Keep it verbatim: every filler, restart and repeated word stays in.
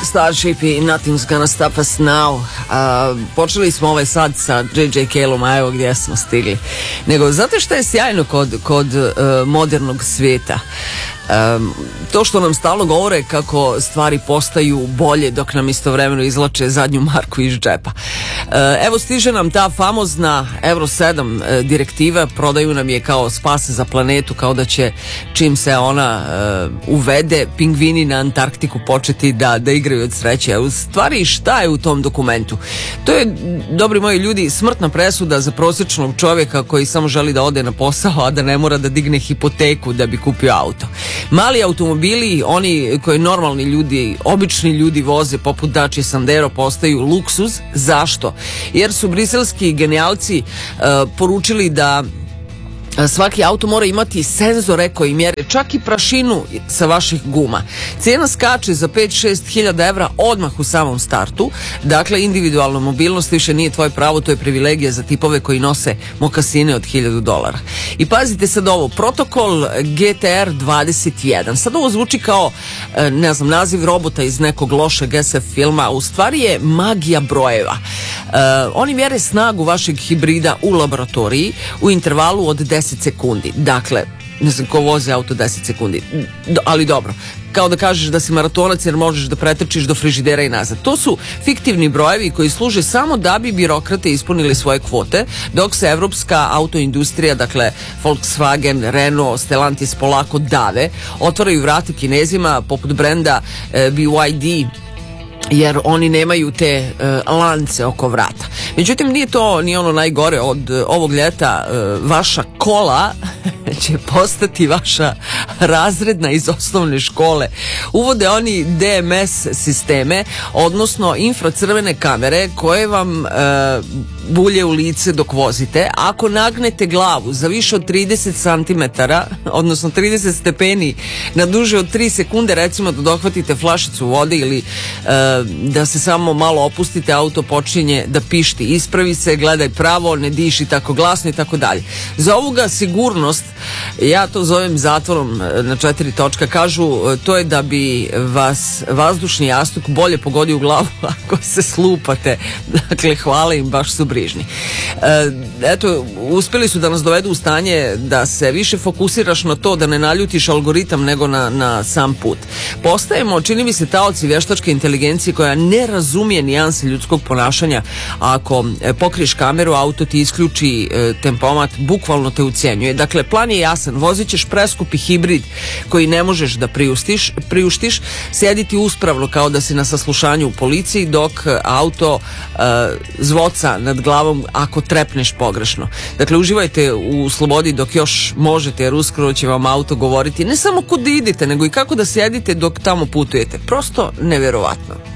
Starship i Nothing's Gonna Stop Us Now. Uh, počeli smo ovaj sad sa J J Caleom, a evo gdje smo stigli. Nego, znate što je sjajno kod, kod uh, modernog svijeta? Um, to što nam stalno govore kako stvari postaju bolje dok nam istovremeno izlače zadnju marku iz džepa. Uh, evo stiže nam ta famozna Euro sedam uh, direktiva, prodaju nam je kao spas za planetu, kao da će čim se ona uh, uvede, pingvini na Antarktiku početi da, da igraju od sreće. U stvari šta je u tom dokumentu? To je, dobri moji ljudi, smrtna presuda za prosječnog čovjeka koji samo želi da ode na posao, a da ne mora da digne hipoteku da bi kupio auto. Mali automobili, oni koji normalni ljudi, obični ljudi voze poput Dacia Sandero, postaju luksuz. Zašto? Jer su briselski genijalci uh, poručili da svaki auto mora imati senzore koji mjere čak i prašinu sa vaših guma. Cijena skače za pet do šest hiljada evra odmah u samom startu. Dakle, individualna mobilnost više nije tvoje pravo, to je privilegija za tipove koji nose mokasine od hiljadu dolara. I pazite sad ovo, protokol G T R dvadeset jedan. Sad ovo zvuči kao, ne znam, naziv robota iz nekog lošeg S F filma, u stvari je magija brojeva. Uh, oni mjere snagu vašeg hibrida u laboratoriji u intervalu od deset sekundi. Dakle, ne znam ko vozi auto deset sekundi, do, ali dobro, kao da kažeš da si maratonac jer možeš da pretrčiš do frižidera i nazad. To su fiktivni brojevi koji služe samo da bi birokrate ispunili svoje kvote, dok se evropska autoindustrija, dakle Volkswagen, Renault, Stellantis polako dave, otvaraju vrata Kinezima poput brenda eh, B Y D, jer oni nemaju te uh, lance oko vrata. Međutim, nije to ni ono najgore. Od uh, ovog ljeta uh, vaša kola će postati vaša razredna iz osnovne škole. Uvode oni D M S sisteme, odnosno infracrvene kamere koje vam uh, bulje u lice dok vozite. Ako nagnete glavu za više od trideset santimetara, odnosno trideset stepeni na duže od tri sekunde, recimo da dohvatite flašicu vode ili uh, da se samo malo opustite, auto počinje da pišti. Ispravi se, gledaj pravo, ne diši tako glasno i tako dalje. Za ovoga sigurnost, ja to zovem zatvorom na četiri točka, kažu to je da bi vas vazdušni jastuk bolje pogodio u glavu ako se slupate. Dakle, hvala im, baš su brižni. E, eto, uspjeli su da nas dovedu u stanje da se više fokusiraš na to da ne naljutiš algoritam nego na, na sam put. Postajemo, čini mi se, taoci vještačke inteligencije koja ne razumije nijanse ljudskog ponašanja. Ako e, pokriješ kameru, auto ti isključi e, tempomat, bukvalno te ucjenjuje. Dakle, plan je jasan, vozit ćeš preskupi hibrid koji ne možeš da priuštiš, priuštiš sjediti uspravno kao da si na saslušanju u policiji, dok auto e, zvoca nad glavom ako trepneš pogrešno. Dakle, uživajte u slobodi dok još možete, jer uskoro će vam auto govoriti ne samo kud idete, nego i kako da sjedite dok tamo putujete. Prosto nevjerovatno.